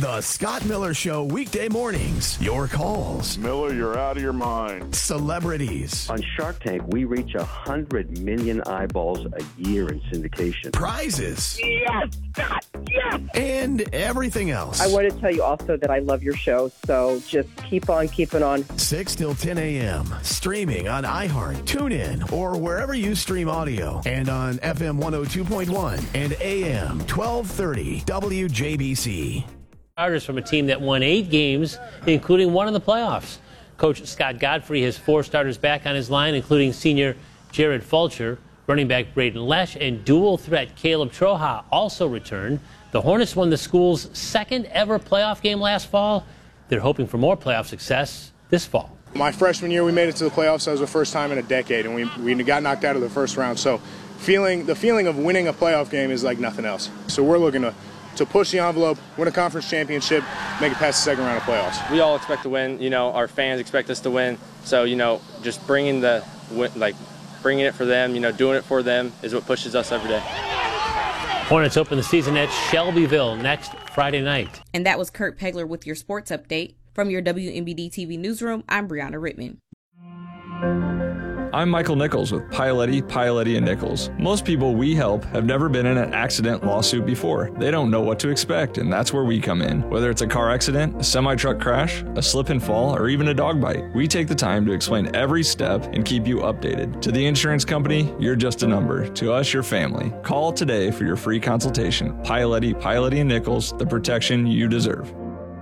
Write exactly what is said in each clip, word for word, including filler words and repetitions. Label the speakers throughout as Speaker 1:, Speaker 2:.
Speaker 1: The Scott Miller Show, weekday mornings. Your calls.
Speaker 2: Miller, you're out of your mind.
Speaker 1: Celebrities.
Speaker 3: On Shark Tank, we reach one hundred million eyeballs a year in syndication.
Speaker 1: Prizes.
Speaker 4: Yes, Scott, yes!
Speaker 1: And everything else.
Speaker 5: I want to tell you also that I love your show, so just keep on keeping on.
Speaker 1: six till ten a.m. Streaming on iHeart, TuneIn, or wherever you stream audio. And on F M one oh two point one and A M twelve thirty W J B C.
Speaker 6: Starters from a team that won eight games, including one in the playoffs. Coach Scott Godfrey has four starters back on his line, including senior Jared Fulcher, running back Braden Lesh, and dual threat Caleb Troja also returned. The Hornets won the school's second ever playoff game last fall. They're hoping for more playoff success this fall.
Speaker 7: My freshman year, we made it to the playoffs. That was the first time in a decade, and we, we got knocked out of the first round. So feeling the feeling of winning a playoff game is like nothing else. So we're looking to to push the envelope, win a conference championship, make it past the second round of playoffs.
Speaker 8: We all expect to win. You know, our fans expect us to win. So, you know, just bringing the, like, bringing it for them, you know, doing it for them is what pushes us every day.
Speaker 6: Hornets open the season at Shelbyville next Friday night.
Speaker 9: And that was Kurt Pegler with your sports update. From your W M B D T V newsroom, I'm Brianna Rittman.
Speaker 10: I'm Michael Nichols with Pialetti, Pialetti and Nichols. Most people we help have never been in an accident lawsuit before. They don't know what to expect, and that's where we come in. Whether it's a car accident, a semi-truck crash, a slip and fall, or even a dog bite, we take the time to explain every step and keep you updated. To the insurance company, you're just a number. To us, your family. Call today for your free consultation. Pialetti, Pialetti and Nichols, the protection you deserve.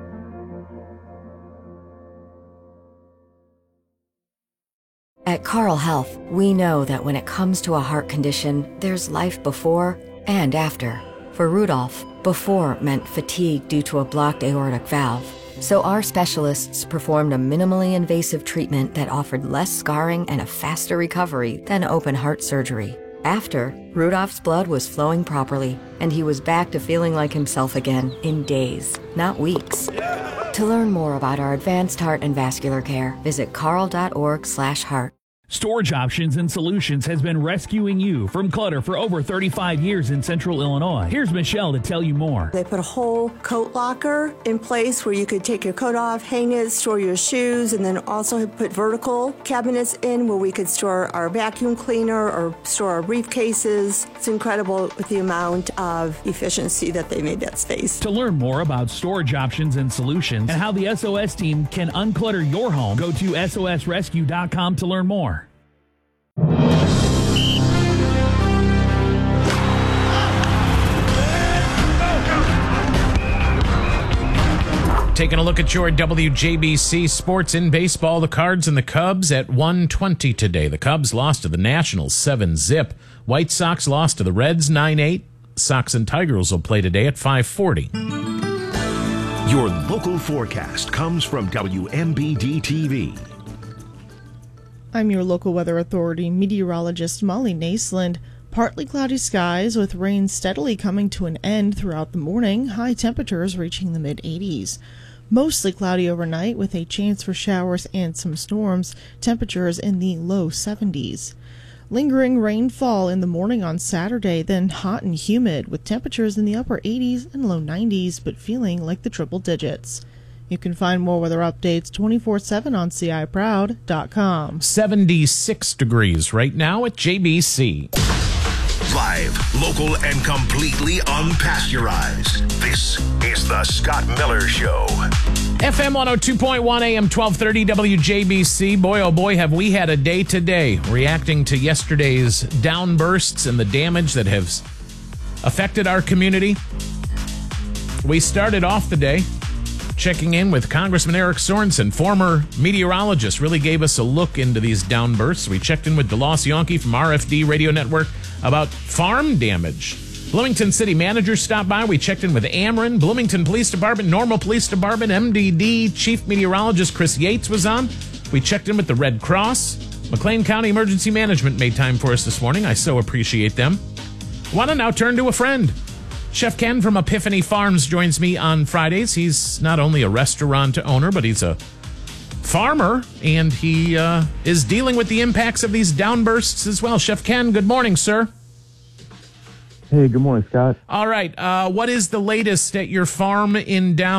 Speaker 11: At Carle Health, we know that when it comes to a heart condition, there's life before and after. For Rudolph, before meant fatigue due to a blocked aortic valve. So our specialists performed a minimally invasive treatment that offered less scarring and a faster recovery than open heart surgery. After, Rudolph's blood was flowing properly, and he was back to feeling like himself again in days, not weeks. To learn more about our advanced heart and vascular care, visit carle.org slash heart.
Speaker 12: Storage Options and Solutions has been rescuing you from clutter for over thirty-five years in Central Illinois. Here's Michelle to tell you more.
Speaker 13: They put a whole coat locker in place where you could take your coat off, hang it, store your shoes, and then also put vertical cabinets in where we could store our vacuum cleaner or store our briefcases. It's incredible with the amount of efficiency that they made that space.
Speaker 12: To learn more about Storage Options and Solutions and how the S O S team can unclutter your home, go to S O S rescue dot com to learn more.
Speaker 14: Taking a look at your W J B C sports in baseball, the Cards and the Cubs at one twenty today. The Cubs lost to the Nationals seven zip. White Sox lost to the Reds nine eight. Sox and Tigers will play today at five forty.
Speaker 15: Your local forecast comes from W M B D T V.
Speaker 16: I'm your local weather authority meteorologist Molly Naisland. Partly cloudy skies with rain steadily coming to an end throughout the morning, high temperatures reaching the mid eighties. Mostly cloudy overnight with a chance for showers and some storms, temperatures in the low seventies. Lingering rainfall in the morning on Saturday, then hot and humid with temperatures in the upper eighties and low nineties, but feeling like the triple digits. You can find more weather updates twenty-four seven on C I proud dot com.
Speaker 14: seventy-six degrees right now at J B C.
Speaker 15: Live, local, and completely unpasteurized. This is the Scott Miller Show.
Speaker 14: F M one oh two point one, A M twelve thirty, W J B C. Boy, oh boy, have we had a day today. Reacting to yesterday's downbursts and the damage that has affected our community. We started off the day checking in with Congressman Eric Sorensen, former meteorologist, really gave us a look into these downbursts. We checked in with DeLoss Yonke from R F D Radio Network about farm damage. Bloomington City Manager stopped by. We checked in with Ameren, Bloomington Police Department, Normal Police Department, M D D. Chief Meteorologist Chris Yates was on. We checked in with the Red Cross. McLean County Emergency Management made time for us this morning. I so appreciate them. Want to now turn to a friend. Chef Ken from Epiphany Farms joins me on Fridays. He's not only a restaurant owner, but he's a farmer, and he uh, is dealing with the impacts of these downbursts as well. Chef Ken, good morning, sir.
Speaker 17: Hey, good morning, Scott.
Speaker 14: All right. Uh, what is the latest at your farm in Down?